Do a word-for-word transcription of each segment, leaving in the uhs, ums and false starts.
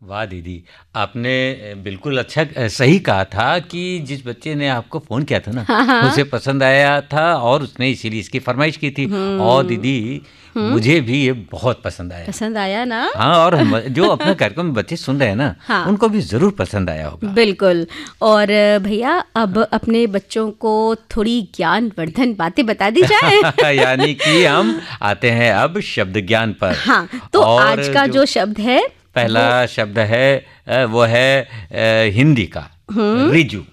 वाह दीदी, आपने बिल्कुल अच्छा सही कहा था कि जिस बच्चे ने आपको फ़ोन किया था ना, हाँ हाँ। उसे पसंद आया था और उसने इसीलिए इसकी फरमाइश की थी। और दीदी मुझे भी ये बहुत पसंद आया। पसंद आया ना? हाँ, और हम जो अपना कार्यक्रम में बच्चे सुन रहे हैं ना, हाँ। उनको भी ज़रूर पसंद आया होगा। बिल्कुल। और भैया अब अपने बच्चों को थोड़ी ज्ञानवर्धन बातें बता दी जाए। यानी कि हम आते हैं अब शब्द ज्ञान पर। हाँ, तो आज का जो, जो शब्द है, पहला शब्द है वो है हिंदी का रिजु।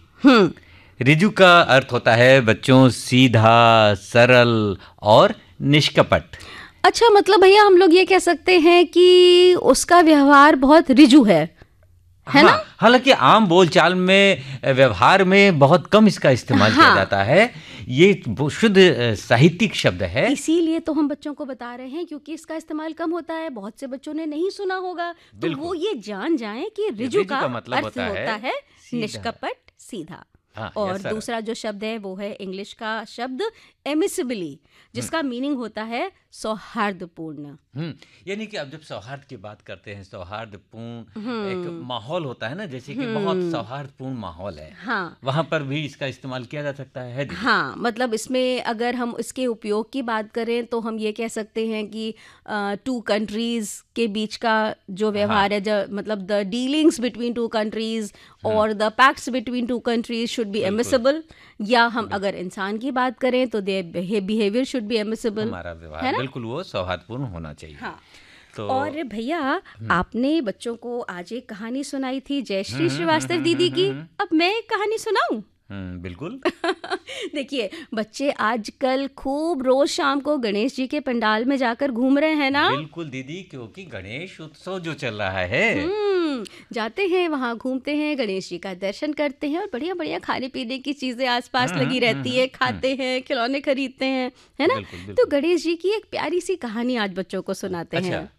रिजु का अर्थ होता है बच्चों सीधा, सरल और निष्कपट। अच्छा, मतलब भैया हम लोग ये कह सकते हैं कि उसका व्यवहार बहुत रिजु है, है हाँ, ना? हालांकि आम बोलचाल में व्यवहार में बहुत कम इसका इस्तेमाल हाँ, किया जाता है। ये शुद्ध साहित्यिक शब्द है, इसीलिए तो हम बच्चों को बता रहे हैं, क्योंकि इसका इस्तेमाल कम होता है। बहुत से बच्चों ने नहीं सुना होगा, तो वो ये जान जाएं कि रिजु का, का मतलब अर्थ होता है, होता है निष्कपट, सीधा। हाँ, और दूसरा जो शब्द है वो है इंग्लिश का शब्द एमिसिबली, जिसका मीनिंग होता है सौहार्दपूर्ण। हम्म, यानी कि अब जब सौहार्द की बात करते हैं, सौहार्दपूर्ण एक माहौल होता है ना, जैसे कि बहुत सौहार्दपूर्ण माहौल है। हाँ, वहाँ पर भी इसका इस्तेमाल किया जा सकता है। हाँ, मतलब इसमें अगर हम इसके उपयोग की बात करें तो हम ये कह सकते हैं कि टू कंट्रीज के बीच का जो व्यवहार हाँ, है, जो मतलब the dealings between two countries और the pacts between two countries should be एमिसिबल। या हम अगर इंसान की बात करें तो देयर बिहेवियर शुड बी एमिसिबल। हमारा व्यवहार बिल्कुल वो सौहार्दपूर्ण होना चाहिए। हाँ। तो और भैया आपने बच्चों को आज एक कहानी सुनाई थी जयश्री श्रीवास्तव दीदी की, अब मैं एक कहानी सुनाऊं? हम्म, बिल्कुल। देखिए, बच्चे आजकल खूब रोज शाम को गणेश जी के पंडाल में जाकर घूम रहे हैं ना? बिल्कुल दीदी, क्योंकि गणेश उत्सव जो चल रहा है, हम्म, जाते हैं वहाँ, घूमते हैं, गणेश जी का दर्शन करते हैं और बढ़िया बढ़िया खाने पीने की चीजें आसपास लगी रहती है, खाते हैं, खिलौने खरीदते हैं, है ना? बिल्कुल, बिल्कुल। तो गणेश जी की एक प्यारी सी कहानी आज बच्चों को सुनाते अच्छा। हैं।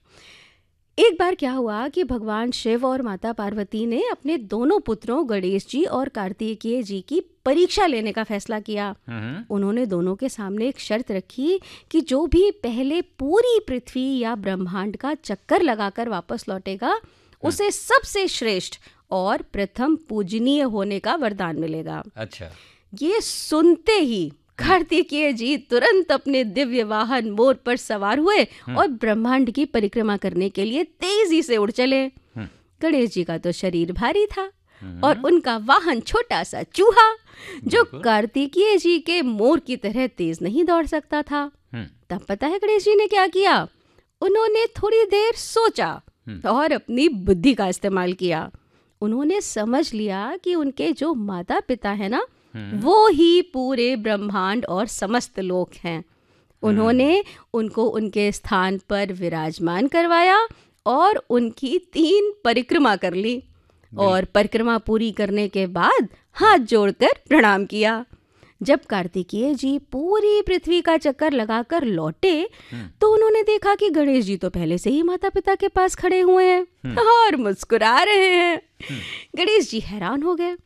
एक बार क्या हुआ कि भगवान शिव और माता पार्वती ने अपने दोनों पुत्रों गणेश जी और कार्तिकेय जी की परीक्षा लेने का फैसला किया। उन्होंने दोनों के सामने एक शर्त रखी कि जो भी पहले पूरी पृथ्वी या ब्रह्मांड का चक्कर लगाकर वापस लौटेगा, उसे सबसे श्रेष्ठ और प्रथम पूजनीय होने का वरदान मिलेगा। अच्छा। ये सुनते ही कार्तिकेय जी तुरंत अपने दिव्य वाहन मोर पर सवार हुए और ब्रह्मांड की परिक्रमा करने के लिए तेजी से उड़ चले। गणेश जी का तो शरीर भारी था और उनका वाहन छोटा सा चूहा, जो कार्तिकेय जी के मोर की तरह तेज नहीं दौड़ सकता था। तब पता है गणेश जी ने क्या किया? उन्होंने थोड़ी देर सोचा और अपनी बुद्धि का इस्तेमाल किया। उन्होंने समझ लिया कि उनके जो माता पिता है ना, वो ही पूरे ब्रह्मांड और समस्त लोक हैं। उन्होंने उनको उनके स्थान पर विराजमान करवाया और उनकी तीन परिक्रमा कर ली और परिक्रमा पूरी करने के बाद हाथ जोड़कर प्रणाम किया। जब कार्तिकेय जी पूरी पृथ्वी का चक्कर लगाकर लौटे तो उन्होंने देखा कि गणेश जी तो पहले से ही माता पिता के पास खड़े हुए हैं और मुस्कुरा रहे हैं। गणेश जी हैरान हो गए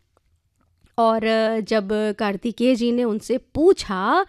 और जब कार्तिकेय जी ने उनसे पूछा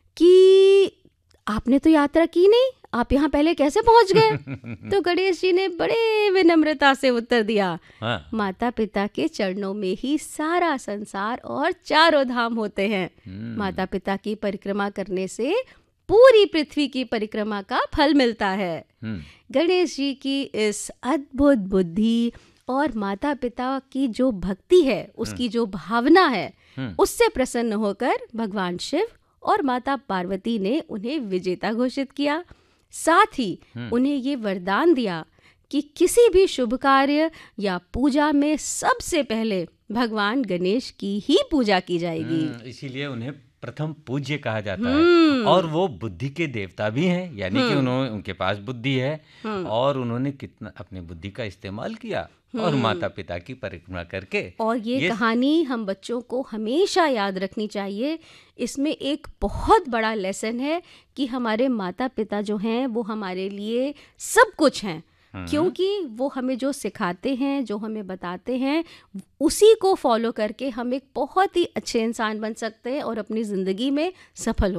कि आपने तो यात्रा की नहीं, आप यहाँ पहले कैसे पहुँच गए? तो गणेश जी ने बड़े विनम्रता से उत्तर दिया, हाँ। माता पिता के चरणों में ही सारा संसार और चारों धाम होते हैं। माता पिता की परिक्रमा करने से पूरी पृथ्वी की परिक्रमा का फल मिलता है। गणेश जी की इस अद्भुत बुद्धि और माता पिता की जो भक्ति है, उसकी जो भावना है, उससे प्रसन्न होकर भगवान शिव और माता पार्वती ने उन्हें विजेता घोषित किया। साथ ही उन्हें ये वरदान दिया कि किसी भी शुभ कार्य या पूजा में सबसे पहले भगवान गणेश की ही पूजा की जाएगी। इसीलिए उन्हें प्रथम पूज्य कहा जाता है और वो बुद्धि के देवता भी हैं, यानी कि उन्होंने उनके पास बुद्धि है और उन्होंने कितना अपनी बुद्धि का इस्तेमाल किया और माता पिता की परिक्रमा करके। और ये, ये कहानी हम बच्चों को हमेशा याद रखनी चाहिए। इसमें एक बहुत बड़ा लेसन है कि हमारे माता पिता जो हैं वो हमारे लिए सब कुछ हैं, क्योंकि वो हमें जो सिखाते हैं, जो हमें बताते हैं, उसी को फॉलो करके हम एक बहुत ही अच्छे इंसान बन सकते हैं और अपनी ज़िंदगी में सफल हो